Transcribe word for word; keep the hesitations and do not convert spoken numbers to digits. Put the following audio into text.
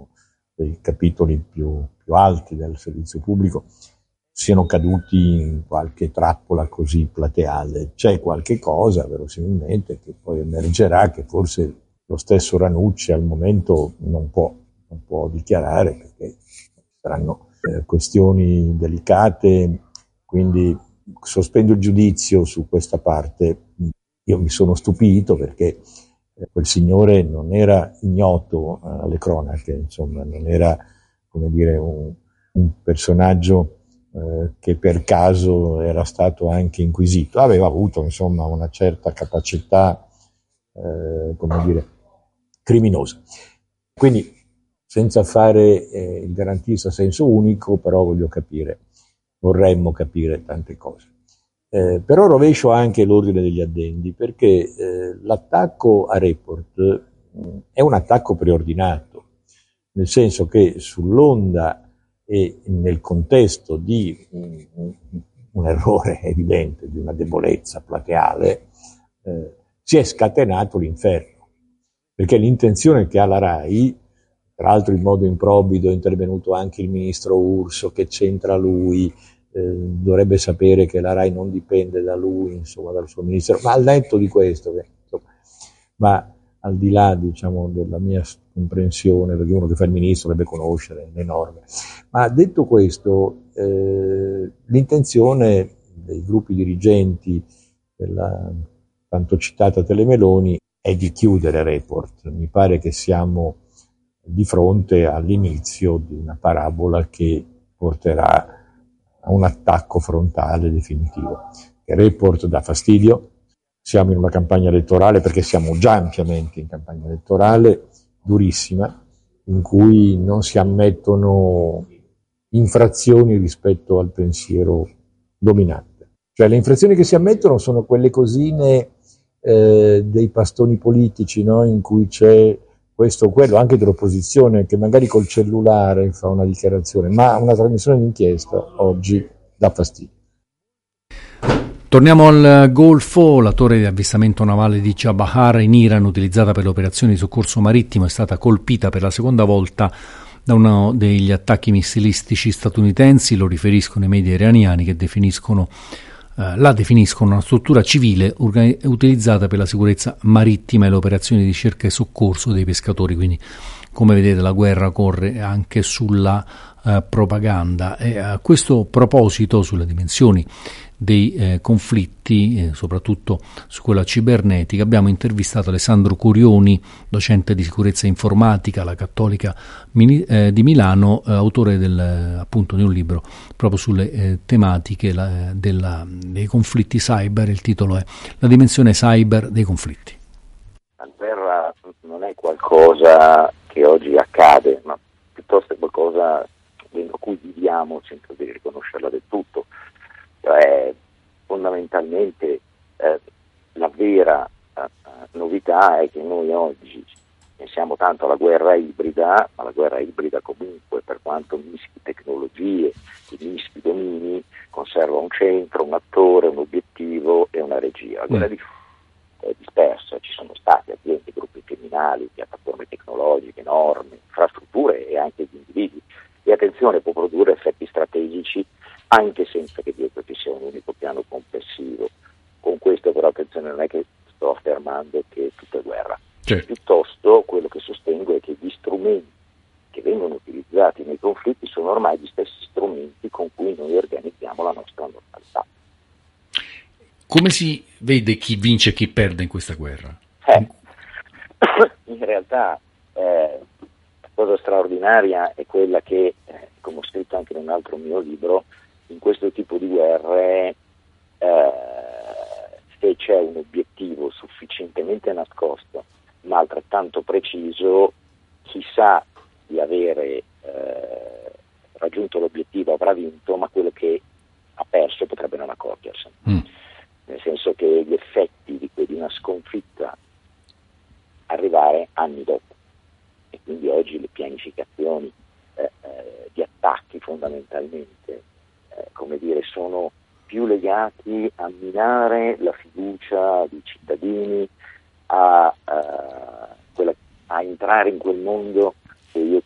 uno dei capitoli più, più alti del servizio pubblico, siano caduti in qualche trappola così plateale. C'è qualche cosa, verosimilmente, che poi emergerà, che forse lo stesso Ranucci al momento non può, non può dichiarare, perché saranno eh, questioni delicate, quindi sospendo il giudizio su questa parte. Io mi sono stupito perché quel signore non era ignoto alle cronache, insomma, non era, come dire, un, un personaggio eh, che per caso era stato anche inquisito. Aveva avuto, insomma, una certa capacità, eh, come dire, criminosa. Quindi, senza fare eh, il garantista a senso unico, però voglio capire, vorremmo capire tante cose. Eh, però rovescio anche l'ordine degli addendi, perché eh, l'attacco a Report mh, è un attacco preordinato, nel senso che sull'onda e nel contesto di un, un, un errore evidente, di una debolezza plateale, eh, si è scatenato l'inferno, perché l'intenzione che ha la RAI, tra l'altro in modo improvvido è intervenuto anche il ministro Urso, che c'entra lui, eh, dovrebbe sapere che la RAI non dipende da lui, insomma, dal suo ministero, ma al netto di questo, che, insomma, ma al di là, diciamo, della mia comprensione, perché uno che fa il ministro dovrebbe conoscere le norme, ma detto questo, eh, l'intenzione dei gruppi dirigenti della tanto citata Telemeloni è di chiudere Report. Mi pare che siamo di fronte all'inizio di una parabola che porterà a un attacco frontale definitivo. Report dà fastidio, siamo in una campagna elettorale, perché siamo già ampiamente in campagna elettorale, durissima, in cui non si ammettono infrazioni rispetto al pensiero dominante. Cioè le infrazioni che si ammettono sono quelle cosine eh, dei pastoni politici, no? In cui c'è questo o quello, anche dell'opposizione, che magari col cellulare fa una dichiarazione, ma una trasmissione d'inchiesta oggi dà fastidio. Torniamo al Golfo. La torre di avvistamento navale di Chabahar in Iran, utilizzata per le operazioni di soccorso marittimo, è stata colpita per la seconda volta da uno degli attacchi missilistici statunitensi. Lo riferiscono i media iraniani, che definiscono eh, la definiscono una struttura civile organi- utilizzata per la sicurezza marittima e le operazioni di ricerca e soccorso dei pescatori. Quindi, come vedete, la guerra corre anche sulla eh, propaganda. E a questo proposito, sulle dimensioni dei eh, conflitti, eh, soprattutto su quella cibernetica, abbiamo intervistato Alessandro Curioni, docente di sicurezza informatica alla Cattolica Mini, eh, di Milano, eh, autore del, appunto di un libro proprio sulle eh, tematiche la, della, dei conflitti cyber. Il titolo è La dimensione cyber dei conflitti. La guerra non è qualcosa che oggi accade, ma piuttosto è qualcosa dentro cui viviamo senza di riconoscerla del tutto. Cioè, fondamentalmente eh, la vera eh, novità è che noi oggi pensiamo tanto alla guerra ibrida, ma la guerra ibrida comunque, per quanto mischi tecnologie e mischi domini, conserva un centro, un attore, un obiettivo e una regia. La guerra è dispersa, ci sono stati aziende, gruppi criminali, piattaforme tecnologiche, norme, infrastrutture e anche gli individui. E attenzione, può produrre effetti strategici anche senza che dietro ci sia un unico piano complessivo. Con questo però attenzione, non è che sto affermando che tutto è guerra, certo. Piuttosto quello che sostengo è che gli strumenti che vengono utilizzati nei conflitti sono ormai gli stessi strumenti con cui noi organizziamo la nostra normalità. Come si vede chi vince e chi perde in questa guerra? Eh, in realtà eh, la cosa straordinaria è quella che, eh, come ho scritto anche in un altro mio libro, in questo tipo di guerre, eh, se c'è un obiettivo sufficientemente nascosto ma altrettanto preciso, chi sa di avere eh, raggiunto l'obiettivo avrà vinto, ma quello che ha perso potrebbe non accorgersene. Mm. Nel senso che gli effetti di, di una sconfitta arrivare anni dopo, e quindi oggi le pianificazioni eh, eh, di attacchi fondamentalmente eh, come dire, sono più legati a minare la fiducia dei cittadini, a, a, quella, a entrare in quel mondo